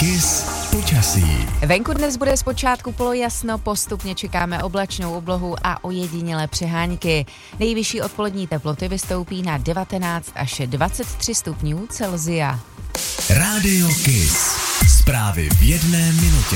Kiss počasí. Venku dnes bude zpočátku polojasno, postupně čekáme oblačnou oblohu a ojedinělé přehánky. Nejvyšší odpolední teploty vystoupí na 19 až 23 stupňů Celsia. Rádio Kiss. Zprávy v jedné minutě.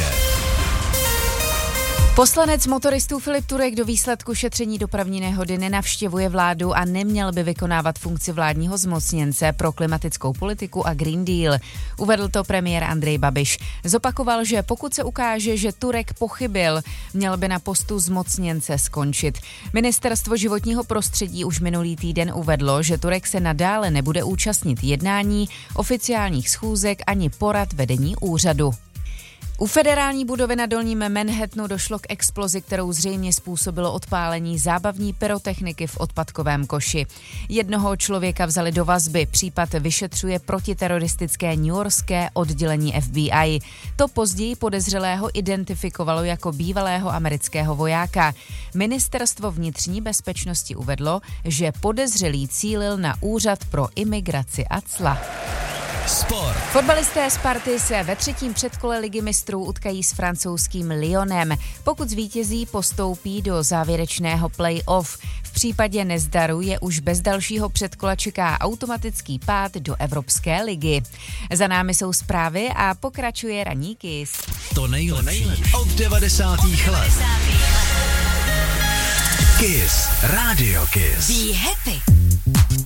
Poslanec motoristů Filip Turek do výsledku šetření dopravní nehody nenavštěvuje vládu a neměl by vykonávat funkci vládního zmocněnce pro klimatickou politiku a Green Deal. Uvedl to premiér Andrej Babiš. Zopakoval, že pokud se ukáže, že Turek pochybil, měl by na postu zmocněnce skončit. Ministerstvo životního prostředí už minulý týden uvedlo, že Turek se nadále nebude účastnit jednání, oficiálních schůzek ani porad vedení úřadu. U federální budovy na Dolním Manhattanu došlo k explozi, kterou zřejmě způsobilo odpálení zábavní pyrotechniky v odpadkovém koši. Jednoho člověka vzali do vazby, případ vyšetřuje protiteroristické newyorské oddělení FBI. To později podezřelého identifikovalo jako bývalého amerického vojáka. Ministerstvo vnitřní bezpečnosti uvedlo, že podezřelý cílil na úřad pro imigraci a cla. Sport. Fotbalisté Sparty se ve třetím předkole Ligy mistrů utkají s francouzským Lyonem. Pokud zvítězí, postoupí do závěrečného play-off. V případě nezdaru je už bez dalšího předkola čeká automatický pád do Evropské ligy. Za námi jsou zprávy a pokračuje ranní Kiss. To nejlepší od 90. let. Kiss. Rádio Kiss. Be happy.